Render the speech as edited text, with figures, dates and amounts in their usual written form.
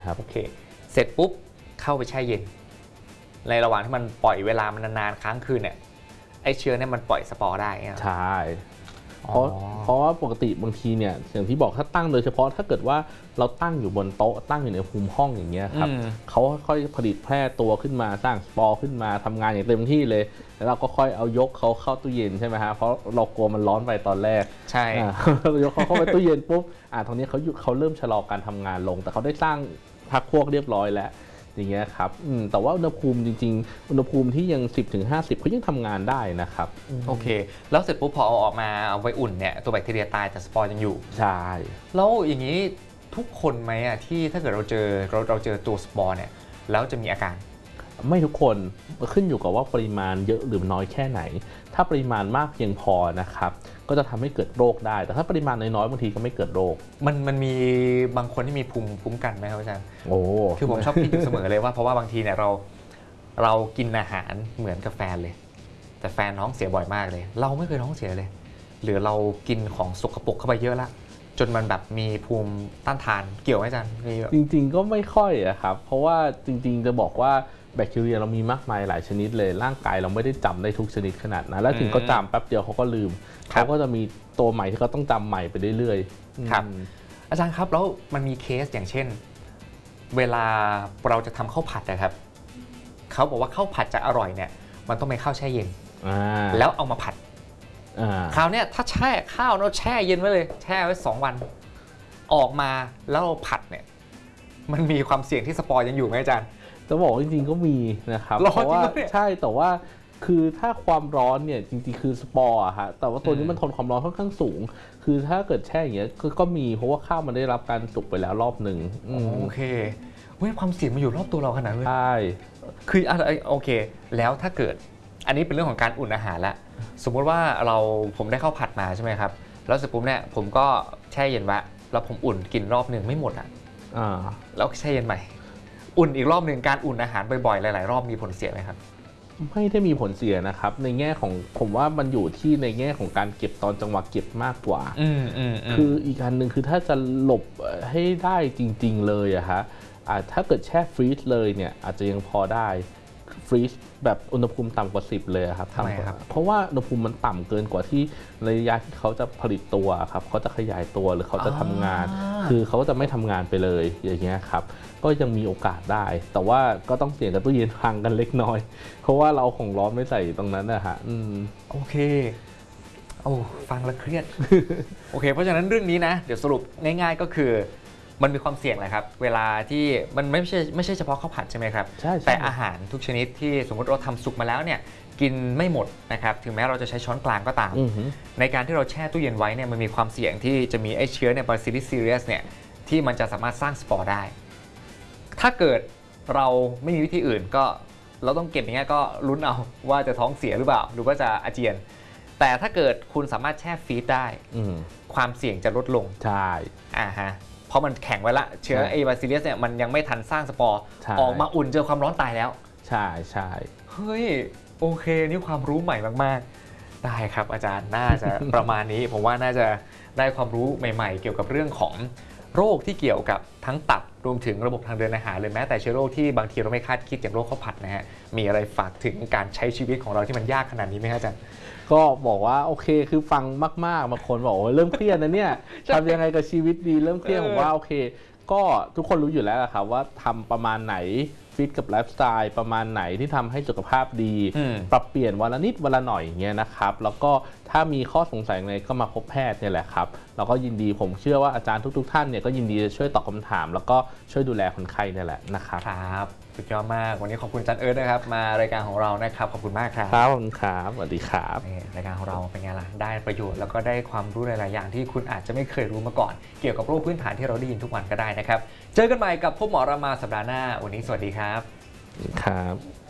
โอเคเสร็จปุ๊บเข้าไปแช่เย็นในระหว่างที่มันปล่อยเวลามันนานๆค้างคืนเนี่ยไอเชื้อเนี่ยมันปล่อยสปอร์ได้ใช่เพราะว่าปกติบางทีเนี่ยอย่างที่บอกถ้าตั้งโดยเฉพาะถ้าเกิดว่าเราตั้งอยู่บนโต๊ะตั้งอยู่ในภูมิห้องอย่างเงี้ยครับเขาค่อยผลิตแพร่ตัวขึ้นมาสร้างสปอร์ขึ้นมาทำงานอย่างเต็มที่เลยแล้วเราก็ค่อยเอายกเขาเข้าตู้เย็นใช่ไหมฮะเพราะเรากลัวมันร้อนไปตอนแรกใช่ยกเขาเข้าไปตู้เย็นปุ๊บตรงนี้เขาเริ่มชะลอการทำงานลงแต่เขาได้สร้างพรรคพวกเรียบร้อยแล้วอย่างเงี้ยครับแต่ว่าอุณหภูมิจริงๆอุณหภูมิที่ยัง 10-50เขายังทำงานได้นะครับโอเคแล้วเสร็จปุ๊บพอเอาออกมาเอาไว้อุ่นเนี่ยตัวแบคทีเรียตายแต่สปอร์ยังอยู่ใช่แล้วอย่างนี้ทุกคนไหมที่ถ้าเกิดเราเจอตัวสปอร์เนี่ยแล้วจะมีอาการไม่ทุกคนขึ้นอยู่กับว่าปริมาณเยอะหรือน้อยแค่ไหนถ้าปริมาณมากเพียงพอนะครับก็จะทำให้เกิดโรคได้แต่ถ้าปริมาณน้อยๆบางทีก็ไม่เกิดโรคมันมีบางคนที่มีภูมิคุ้มกันไหมครับอาจารย์โอ้คือผมชอบคิดอยู่เสมอเลยว่าเพราะว่าบางทีเนี่ยเรากินอาหารเหมือนกับแฟนเลยแต่แฟนท้องเสียบ่อยมากเลยเราไม่เคยท้องเสียเลยหรือเรากินของสกปรกเข้าไปเยอะละจนมันแบบมีภูมิต้านทานเกี่ยวไหมอาจารย์จริงๆก็ไม่ค่อยครับเพราะว่าจริงๆจะบอกว่าแบคทีเรียเรามีมากมายหลายชนิดเลยร่างกายเราไม่ได้จำได้ทุกชนิดขนาดนั้นแล้วถึงเขาจำแป๊บเดียวเขาก็ลืมเขาก็จะมีตัวใหม่ที่เขาต้องจำใหม่ไปเรื่อยๆครับอาจารย์ครับแล้วมันมีเคสอย่างเช่นเวลาเราจะทำข้าวผัดนะครับเขาบอกว่าข้าวผัดจะอร่อยเนี่ยมันต้องเป็นข้าวแช่เย็นแล้วเอามาผัดคราวนี้ถ้าแช่ข้าวเราแช่เย็นไว้เลยแช่ไว้2 วันออกมาแล้วเราผัดเนี่ยมันมีความเสี่ยงที่สปอร์ยังอยู่ไหมอาจารย์จะบอกจริงๆก็มีนะครับเพราะว่าใช่แต่ว่าคือถ้าความร้อนเนี่ยจริงๆคือสปอร์ฮะแต่ว่าตัวนี้มันทนความร้อนค่อนข้างสูงคือถ้าเกิดแช่อย่างเงี้ยก็มีเพราะว่าข้าวมันได้รับการสุกไปแล้วรอบหนึ่งโอเคความเสี่ยงมันอยู่รอบตัวเราขนาดนั้นใช่คือโอเคแล้วถ้าเกิดอันนี้เป็นเรื่องของการอุ่นอาหารละสมมติว่าผมได้ข้าวผัดมาใช่ไหมครับแล้วเสร็จปุ๊บเนี่ยผมก็แช่เย็นไว้แล้วผมอุ่นกินรอบหนึ่งไม่หมดแล้วแช่เย็นใหม่อุ่นอีกรอบหนึ่งการอุ่นอาหารบ่อยๆหลายๆรอบมีผลเสียไหมครับไม่ได้มีผลเสียนะครับในแง่ของผมว่ามันอยู่ที่ในแง่ของการเก็บตอนจังหวะเก็บมากกว่าคืออีกอันหนึ่งคือถ้าจะหลบให้ได้จริงๆเลยฮะถ้าเกิดแช่ฟรีซเลยเนี่ยอาจจะยังพอได้ฟรีซแบบอุณหภูมิต่ำกว่า10เลยครับเพราะว่าอุณหภูมิมันต่ำเกินกว่าที่ระยะที่เขาจะผลิตตัวครับเขาจะขยายตัวหรือเขาจะทำงานคือเขาจะไม่ทำงานไปเลยอย่างเงี้ยครับก็ยังมีโอกาสได้แต่ว่าก็ต้องเสี่ยงกับตู้เย็นพังกันเล็กน้อยเพราะว่าเราของร้อนไม่ใส่ตรงนั้นนะฮะโอเคฟังแล้วเครียด โอเคเพราะฉะนั้นเรื่องนี้นะเดี๋ยวสรุปง่ายๆก็คือมันมีความเสี่ยงแหละครับเวลาที่มันไม่ใช่เฉพาะข้าวผัดใช่ไหมครับแต่อาหารทุกชนิดที่สมมติเราทำสุกมาแล้วเนี่ยกินไม่หมดนะครับถึงแม้เราจะใช้ช้อนกลางก็ตามในการที่เราแช่ตู้เย็นไว้เนี่ยมันมีความเสี่ยงที่จะมีไอเชื้อใน Bacillus cereus เนี่ยที่มันจะสามารถสร้างสปอร์ได้ถ้าเกิดเราไม่มีวิธีอื่นก็เราต้องเก็บอย่างเงี้ยก็ลุ้นเอาว่าจะท้องเสียหรือเปล่าหรือว่าจะอาเจียนแต่ถ้าเกิดคุณสามารถแช่ฟรีซได้ความเสี่ยงจะลดลงใช่เพราะมันแข็งไว้ละเชื้อบาซิลัสเนี่ยมันยังไม่ทันสร้างสปอร์ออกมาอุ่นเจอความร้อนตายแล้วใช่เฮ้ยโอเคนี่ความรู้ใหม่มากๆได้ครับอาจารย์น่าจะประมาณนี้ผมว่าน่าจะได้ความรู้ใหม่ๆเกี่ยวกับเรื่องของโรคที่เกี่ยวกับทั้งตับรวมถึงระบบทางเดินอาหารหรือแม้แต่เชื้อโรคที่บางทีเราไม่คาดคิดอย่างโรคข้าวผัดนะฮะมีอะไรฝากถึงการใช้ชีวิตของเราที่มันยากขนาดนี้ไหมอาจารย์ก็บอกว่าโอเคคือฟังมากๆบางคนบอกว่าเริ่มเครียดนะเนี่ยทำยังไงกับชีวิตดีเริ่มเครียดผมว่าโอเคก็ทุกคนรู้อยู่แล้วครับว่าทำประมาณไหนฟิตกับไลฟ์สไตล์ประมาณไหนที่ทำให้สุขภาพดีปรับเปลี่ยนวันละนิดวันละหน่อยอย่างเงี้ยนะครับแล้วก็ถ้ามีข้อสงสัยอะไรก็มาพบแพทย์เนี่ยแหละครับเราก็ยินดีผมเชื่อว่าอาจารย์ทุกท่านเนี่ยก็ยินดีจะช่วยตอบคำถามแล้วก็ช่วยดูแลคนไข้เนี่ยแหละนะครับสุดยอดมากวันนี้ขอบคุณอาจารย์เอิร์ธนะครับมารายการของเรานะครับขอบคุณมากครับครับขอบคุณครับสวัสดีครับรายการของเราเป็นไงล่ะได้ประโยชน์แล้วก็ได้ความรู้หลายๆอย่างที่คุณอาจจะไม่เคยรู้มาก่อนเกี่ยวกับโรคพื้นฐานที่เราได้ยินทุกวันก็ได้นะครับเจอกันใหม่กับพบหมอรามาสัปดาห์หน้าวันนี้สวัสดีครับครับ